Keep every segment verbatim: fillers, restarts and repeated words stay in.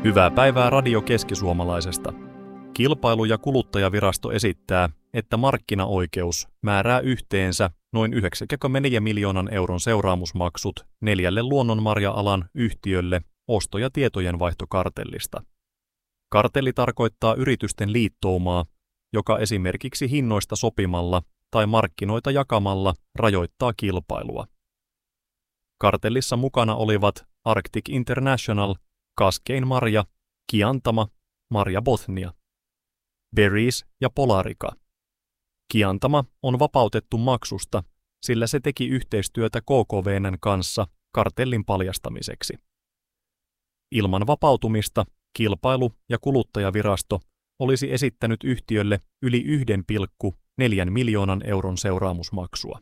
Hyvää päivää Radio Keski-Suomalaisesta. Kilpailu- ja kuluttajavirasto esittää, että markkinaoikeus määrää yhteensä noin yhdeksänkymmentäneljä miljoonan euron seuraamusmaksut neljälle luonnonmarja-alan yhtiölle osto- ja tietojenvaihtokartellista. Kartelli tarkoittaa yritysten liittoumaa, joka esimerkiksi hinnoista sopimalla tai markkinoita jakamalla rajoittaa kilpailua. Kartellissa mukana olivat Arctic International, Cascade Marja, Kiantama, Marja Bothnia, Berries ja Polarica. Kiantama on vapautettu maksusta, sillä se teki yhteistyötä K K V:n kanssa kartellin paljastamiseksi. Ilman vapautumista Kilpailu- ja kuluttajavirasto olisi esittänyt yhtiölle yli yksi pilkku neljä miljoonan euron seuraamusmaksua.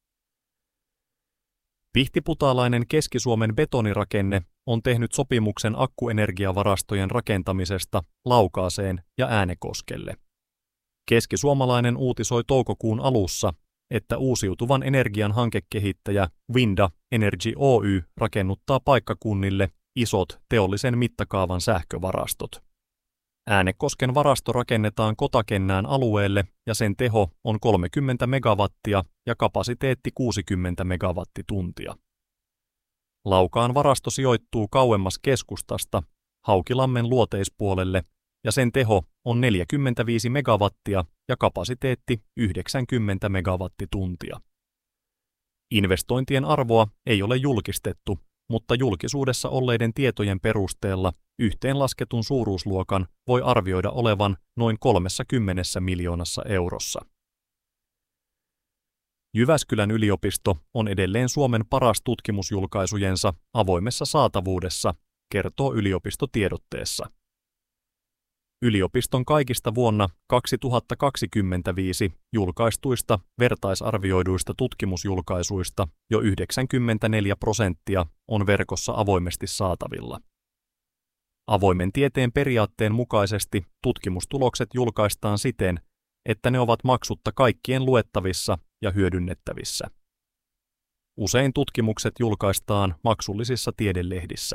Pihtiputaalainen Keski-Suomen betonirakenne on tehnyt sopimuksen akkuenergiavarastojen rakentamisesta Laukaaseen ja Äänekoskelle. Keskisuomalainen uutisoi toukokuun alussa, että uusiutuvan energian hankekehittäjä Winda Energy Oy rakennuttaa paikkakunnille isot teollisen mittakaavan sähkövarastot. Äänekosken varasto rakennetaan Kotakennään alueelle ja sen teho on kolmekymmentä megawattia ja kapasiteetti kuusikymmentä megawattituntia. Laukaan varasto sijoittuu kauemmas keskustasta Haukilammen luoteispuolelle ja sen teho on neljäkymmentäviisi megawattia ja kapasiteetti yhdeksänkymmentä megawattituntia. Investointien arvoa ei ole julkistettu, mutta julkisuudessa olleiden tietojen perusteella yhteenlasketun suuruusluokan voi arvioida olevan noin kolmekymmentä miljoonassa eurossa. Jyväskylän yliopisto on edelleen Suomen paras tutkimusjulkaisujensa avoimessa saatavuudessa, kertoo yliopistotiedotteessa. Yliopiston kaikista vuonna kaksituhattakaksikymmentäviisi julkaistuista vertaisarvioiduista tutkimusjulkaisuista jo yhdeksänkymmentäneljä prosenttia on verkossa avoimesti saatavilla. Avoimen tieteen periaatteen mukaisesti tutkimustulokset julkaistaan siten, että ne ovat maksutta kaikkien luettavissa ja hyödynnettävissä. Usein tutkimukset julkaistaan maksullisissa tiedelehdissä.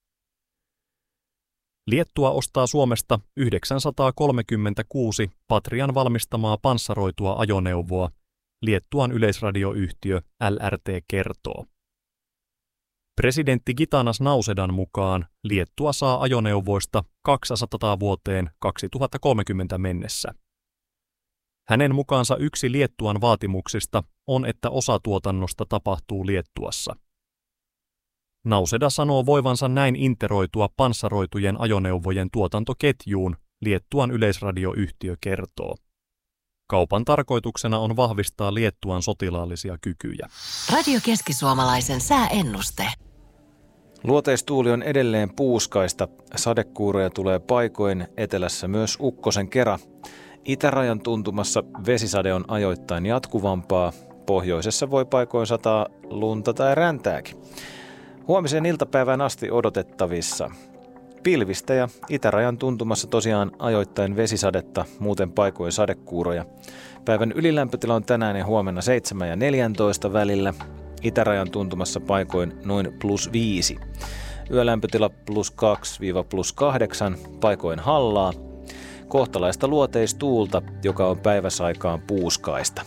Liettua ostaa Suomesta yhdeksänsataakolmekymmentäkuusi Patrian valmistamaa panssaroitua ajoneuvoa, Liettuan yleisradioyhtiö L R T kertoo. Presidentti Gitanas Nausedan mukaan Liettua saa ajoneuvoista kaksisataa vuoteen kaksituhattakolmekymmentä mennessä. Hänen mukaansa yksi Liettuan vaatimuksista on, että osa tuotannosta tapahtuu Liettuassa. Nauseda sanoo voivansa näin interoitua panssaroitujen ajoneuvojen tuotantoketjuun, Liettuan yleisradioyhtiö kertoo. Kaupan tarkoituksena on vahvistaa Liettuan sotilaallisia kykyjä. Radio Keski-Suomalaisen sääennuste. Luoteistuuli on edelleen puuskaista. Sadekuuroja tulee paikoin, etelässä myös ukkosen kera. Itärajan tuntumassa vesisade on ajoittain jatkuvampaa. Pohjoisessa voi paikoin sataa lunta tai räntääkin. Huomiseen iltapäivään asti odotettavissa. Pilvistä ja itärajan tuntumassa tosiaan ajoittain vesisadetta, muuten paikoin sadekuuroja. Päivän ylilämpötila on tänään ja huomenna seitsemän ja neljätoista välillä. Itärajan tuntumassa paikoin noin plus viisi. Yölämpötila plus kaksi plus kahdeksan, paikoin hallaa. Kohtalaista luoteistuulta, joka on päiväsaikaan puuskaista.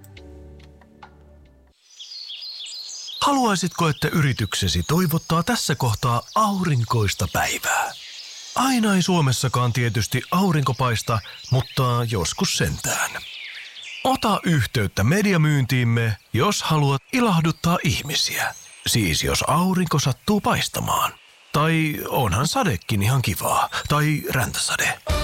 Haluaisitko, että yrityksesi toivottaa tässä kohtaa aurinkoista päivää? Aina ei Suomessakaan tietysti aurinko paista, mutta joskus sentään. Ota yhteyttä mediamyyntiimme, jos haluat ilahduttaa ihmisiä. Siis jos aurinko sattuu paistamaan. Tai onhan sadekin ihan kivaa. Tai räntäsade.